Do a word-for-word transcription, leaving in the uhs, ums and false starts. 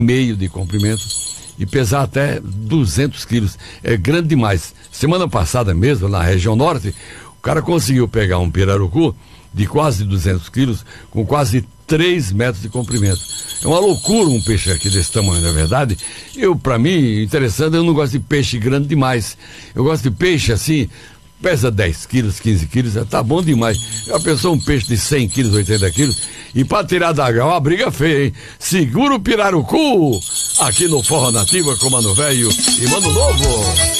meio de comprimento e pesar até duzentos quilos. É grande demais. Semana passada mesmo, na região norte, o cara conseguiu pegar um pirarucu de quase duzentos quilos, com quase três metros de comprimento. É uma loucura um peixe aqui desse tamanho, não é verdade? Eu, pra mim, interessante, eu não gosto de peixe grande demais. Eu gosto de peixe assim, pesa dez quilos, quinze quilos, tá bom demais. Já pensou um peixe de cem quilos, oitenta quilos? E pra tirar da água, é uma briga feia, hein? Segura o pirarucu aqui no Forró Nativa com Mano Velho e Mano Novo.